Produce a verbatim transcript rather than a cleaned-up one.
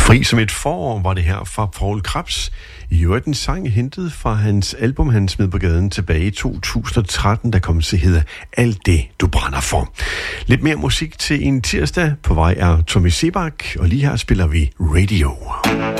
Fri som et forår var det her fra Poul Krebs. I øvrigt en sang hentet fra hans album, han smed på gaden tilbage i to tusind og tretten, der kom til at hedde Alt det, du brænder for. Lidt mere musik til en tirsdag. På vej er Tommy Sebak, og lige her spiller vi Radio.